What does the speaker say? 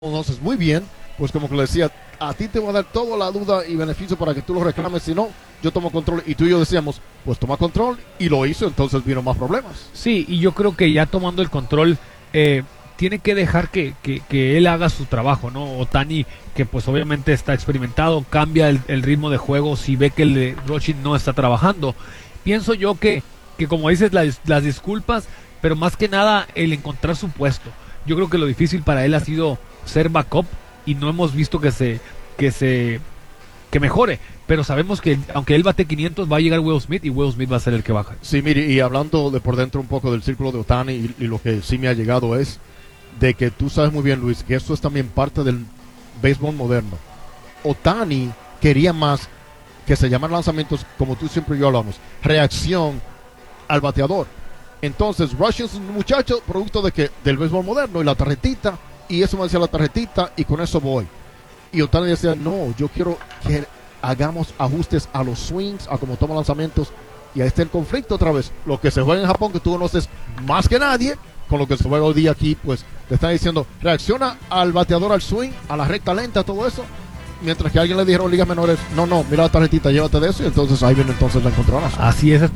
Entonces, muy bien, pues como que le decía, a ti te va a dar toda la duda y beneficio para que tú lo reclames, si no, yo tomo control. Y tú y yo decíamos, pues toma control, y lo hizo, entonces vino más problemas. Sí, y yo creo que ya tomando el control, tiene que dejar que él haga su trabajo, ¿no? Otani, que pues obviamente está experimentado, cambia el ritmo de juego si ve que el de Rochi no está trabajando. Pienso yo que como dices, las disculpas, pero más que nada el encontrar su puesto. Yo creo que lo difícil para él ha sido ser backup y no hemos visto que se que mejore, pero sabemos que aunque él bate 500 va a llegar Will Smith y Will Smith va a ser el que baja. Sí, mire, y hablando de por dentro un poco del círculo de Otani, y lo que sí me ha llegado es de que tú sabes muy bien, Luis, que esto es también parte del béisbol moderno. Otani quería más que se llaman lanzamientos, como tú siempre y yo hablamos, reacción al bateador. Entonces, Rush es un muchacho producto de que del béisbol moderno y la tarjetita, y eso me decía la tarjetita, y con eso voy. Y Otani decía, no, yo quiero que hagamos ajustes a los swings, a cómo toma lanzamientos, y ahí está el conflicto otra vez. Lo que se juega en Japón, que tú conoces más que nadie, con lo que se juega hoy día aquí, pues te están diciendo, reacciona al bateador, al swing, a la recta lenta, todo eso. Mientras que a alguien le dijeron ligas menores, no, no, mira la tarjetita, llévate de eso, y entonces ahí viene entonces la encontronazo. Así es